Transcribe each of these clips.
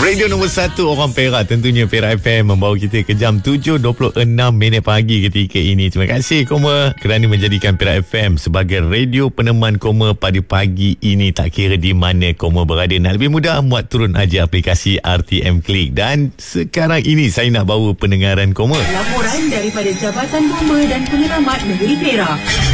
Radio nombor 1 orang Perak, tentunya Perak FM membawa kita ke jam 7.26 pagi ketika ini. Terima kasih Koma kerana menjadikan Perak FM sebagai radio peneman Koma pada pagi ini. Tak kira di mana Koma berada, nak lebih mudah, muat turun aja aplikasi RTM Klik. Dan sekarang ini saya nak bawa pendengaran Koma. Laporan daripada Jabatan Bomba dan Penyelamat Negeri Perak.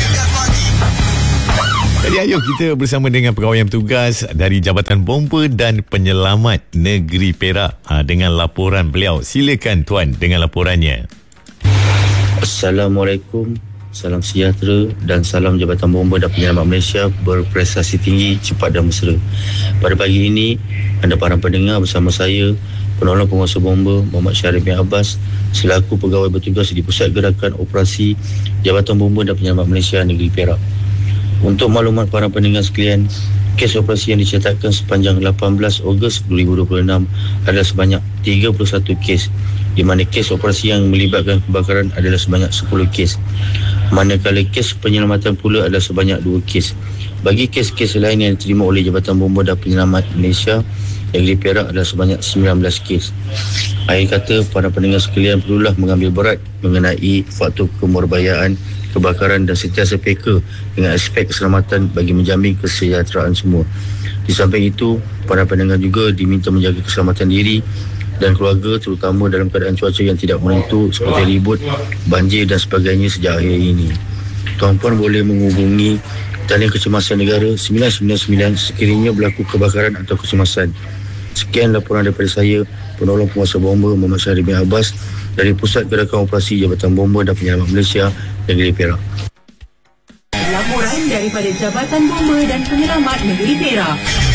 Jadi ayo kita bersama dengan pegawai yang bertugas dari Jabatan Bomba dan Penyelamat Negeri Perak dengan laporan beliau. Silakan Tuan dengan laporannya. Assalamualaikum, salam sejahtera dan salam Jabatan Bomba dan Penyelamat Malaysia berprestasi tinggi, cepat dan mesra. Pada pagi ini, anda para pendengar bersama saya, Penolong Penguasa Bomba Muhammad Syarif bin Abbas, selaku pegawai bertugas di Pusat Gerakan Operasi Jabatan Bomba dan Penyelamat Malaysia Negeri Perak. Untuk maklumat para pendengar sekalian, kes operasi yang dicatatkan sepanjang 18 Ogos 2026 adalah sebanyak 31 kes, di mana kes operasi yang melibatkan kebakaran adalah sebanyak 10 kes, manakala kes penyelamatan pula adalah sebanyak 2 kes. Bagi kes-kes lain yang diterima oleh Jabatan Bomba dan Penyelamat Malaysia Negeri Perak adalah sebanyak 19 kes. Akhir kata, para pendengar sekalian perlulah mengambil berat mengenai faktor kemorbayaan kebakaran dan sentiasa peka dengan aspek keselamatan bagi menjamin kesejahteraan semua. Di samping itu, para pendengar juga diminta menjaga keselamatan diri dan keluarga, terutama dalam keadaan cuaca yang tidak menentu seperti ribut, banjir dan sebagainya sejak akhir ini. Tuan-puan boleh menghubungi Talian Kecemasan Negara 999 sekiranya berlaku kebakaran atau kecemasan. Sekian laporan daripada saya, Penolong Penguasa Bomba Muhammad Syarif bin Abbas dari Pusat Gerakan Operasi Jabatan Bomba dan Penyelamat Malaysia Negeri Perak. Laporan daripada Jabatan Bomba dan Penyelamat Negeri Perak.